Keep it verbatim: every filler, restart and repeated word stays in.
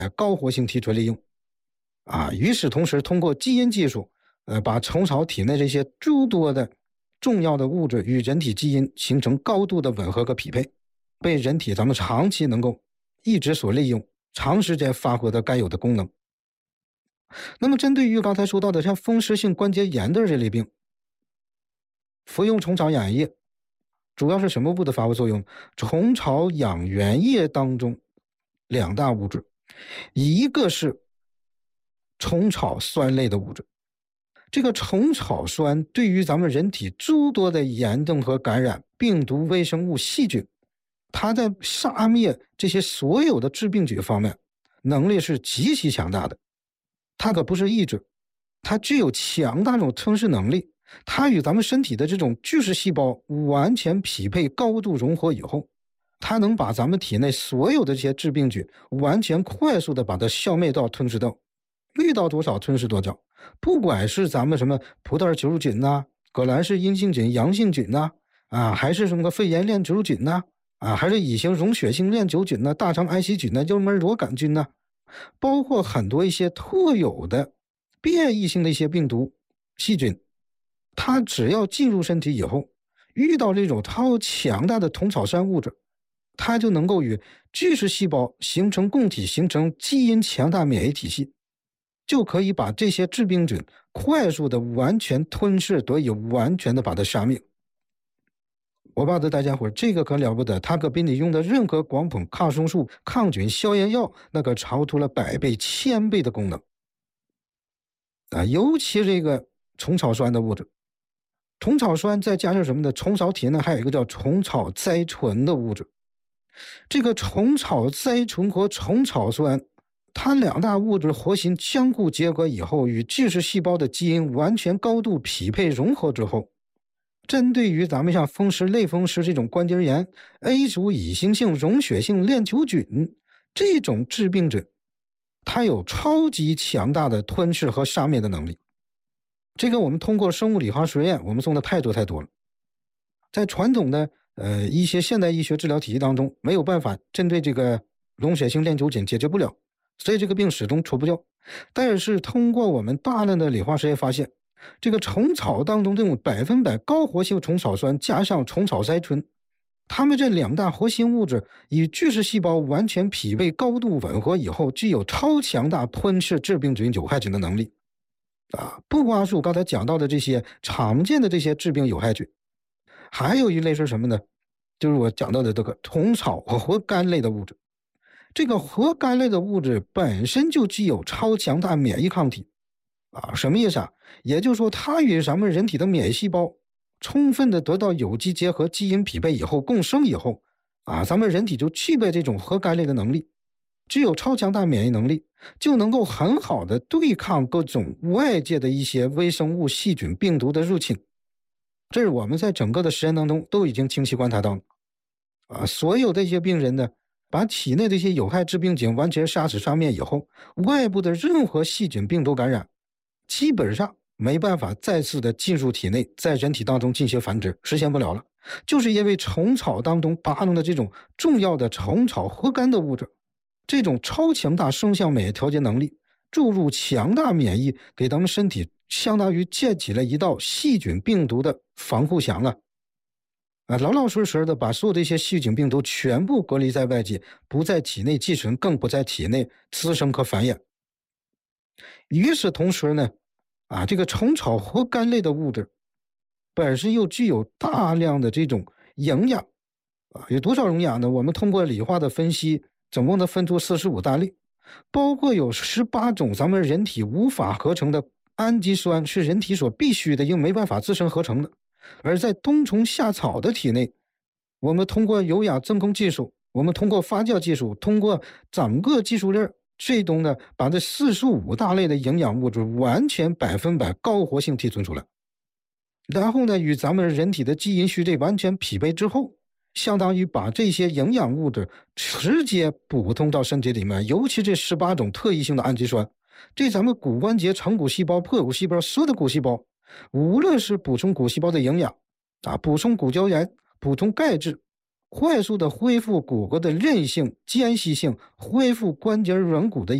高活性提纯利用。啊，与此同时，通过基因技术，呃，把虫草体内这些诸多的重要的物质与人体基因形成高度的吻合和匹配，被人体咱们长期能够一直所利用，长时间发挥的该有的功能。那么针对于刚才说到的像风湿性关节炎的这类病，服用虫草养液主要是什么物质发挥作用？虫草养原液当中两大物质，一个是虫草酸类的物质。这个虫草酸对于咱们人体诸多的炎症和感染、病毒、微生物、细菌，它在杀灭这些所有的致病菌方面能力是极其强大的。它可不是抑制，它具有强大的吞噬能力，它与咱们身体的这种巨噬细胞完全匹配、高度融合以后，它能把咱们体内所有的这些致病菌完全快速的把它消灭到、吞噬到，遇到多少吞噬多少。不管是咱们什么葡萄球菌呐、啊、革兰氏阴性菌、阳性菌呐、啊，啊，还是什么肺炎链球菌呐、啊，啊，还是乙型溶血性链球菌呐、啊、大肠癌细菌呐、啊、幽门螺杆菌呐、啊，包括很多一些特有的变异性的一些病毒细菌，它只要进入身体以后，遇到这种超强大的虫草酸物质，它就能够与巨噬细胞形成共体，形成基因强大免疫体系，就可以把这些致病菌快速的完全吞噬，得以完全的把它杀灭。我告诉大家伙，这个可了不得，它可比你用的任何广谱、抗生素、抗菌、消炎药那个超出了百倍、千倍的功能啊！尤其这个虫草酸的物质，虫草酸再加上什么呢？虫草体内还有一个叫虫草甾醇的物质。这个虫草甾醇和虫草酸，它两大物质活性相互结合以后，与巨噬细胞的基因完全高度匹配融合之后，针对于咱们像风湿、类风湿这种关节炎、A 族乙型性溶血性链球菌这种致病菌，它有超级强大的吞噬和杀灭的能力。这个我们通过生物理化实验，我们送的太多太多了。在传统的呃一些现代医学治疗体系当中，没有办法针对这个溶血性链球菌解决不了，所以这个病始终除不掉。但是通过我们大量的理化实验发现，这个虫草当中这种百分百高活性虫草酸加上虫草甾醇，它们这两大活性物质与巨噬细胞完全匹配、高度吻合以后，具有超强大吞噬致病菌、有害菌的能力啊！不光是我刚才讲到的这些常见的这些致病有害菌，还有一类是什么呢？就是我讲到的这个虫草和核苷类的物质。这个核苷类的物质本身就具有超强大免疫抗体啊，什么意思啊？也就是说，它与咱们人体的免疫细胞充分的得到有机结合、基因匹配以后，共生以后啊，咱们人体就具备这种核苷类的能力，具有超强大免疫能力，就能够很好的对抗各种外界的一些微生物、细菌、病毒的入侵。这是我们在整个的实验当中都已经清晰观察到了啊，所有的一些病人呢，把体内的一些有害致病菌完全杀死杀灭以后，外部的任何细菌、病毒感染基本上没办法再次的进入体内，在人体当中进行繁殖，实现不了了。就是因为虫草当中巴弄的这种重要的虫草核苷的物质，这种超强大生效免疫调节能力，注入强大免疫，给咱们身体相当于建起了一道细菌病毒的防护墙啊！啊，老老实实的把所有的一些细菌病毒全部隔离在外界，不在体内寄存，更不在体内滋生和繁衍。与此同时呢，啊，这个虫草核苷类的物质本身又具有大量的这种营养啊，有多少营养呢？我们通过理化的分析，总共能分出四十五大类，包括有十八种咱们人体无法合成的氨基酸，是人体所必须的，又没办法自身合成的。而在冬虫夏草的体内，我们通过有氧真空技术，我们通过发酵技术，通过整个技术链，最终呢，把这四十五大类的营养物质完全百分百高活性提纯出来。然后呢，与咱们人体的基因序列完全匹配之后，相当于把这些营养物质直接补充到身体里面，尤其这十八种特异性的氨基酸，对咱们骨关节、成骨细胞、破骨细胞、所有的骨细胞，无论是补充骨细胞的营养啊，补充骨胶原、补充钙质快速的恢复骨骼的韧性、间隙性，恢复关节软骨的